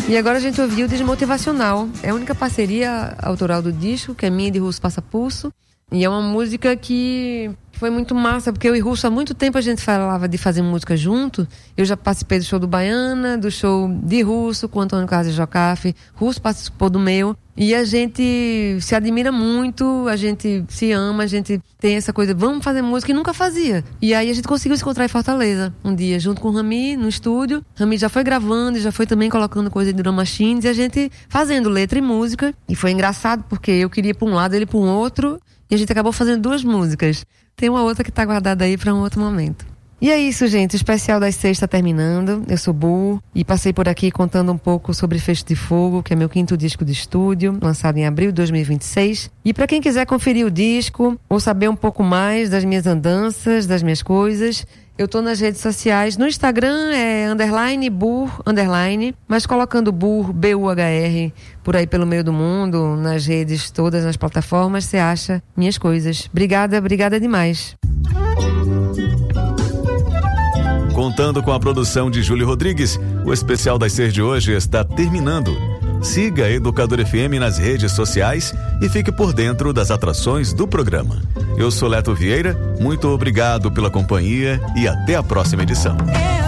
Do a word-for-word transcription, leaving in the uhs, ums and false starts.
E agora a gente ouviu Desmotivacional. É a única parceria autoral do disco, que é minha e de Russo Passa Pulso. E é uma música que foi muito massa, porque eu e Russo há muito tempo a gente falava de fazer música junto. Eu já participei do show do Baiana, do show de Russo com Antônio Carlos e Jocafe. Russo participou do meu. E a gente se admira muito, a gente se ama, a gente tem essa coisa, vamos fazer música, e nunca fazia. E aí a gente conseguiu se encontrar em Fortaleza um dia, junto com o Rami, no estúdio. Rami já foi gravando e já foi também colocando coisa de drum machines, e a gente fazendo letra e música. E foi engraçado, porque eu queria ir pra um lado, ele pra um outro, e a gente acabou fazendo duas músicas. Tem uma outra que tá guardada aí pra um outro momento. E é isso, gente. O especial das seis está terminando. Eu sou Bu e passei por aqui contando um pouco sobre Fecho de Fogo, que é meu quinto disco de estúdio, lançado em abril de dois mil e vinte e seis. E para quem quiser conferir o disco ou saber um pouco mais das minhas andanças, das minhas coisas, eu tô nas redes sociais. No Instagram é underline Bur, underline, mas colocando Bur, B U H R, por aí pelo meio do mundo, nas redes todas, nas plataformas, você acha minhas coisas. Obrigada, obrigada demais. Contando com a produção de Júlio Rodrigues, o especial das seis de hoje está terminando. Siga a Educador F M nas redes sociais e fique por dentro das atrações do programa. Eu sou Leto Vieira, muito obrigado pela companhia e até a próxima edição.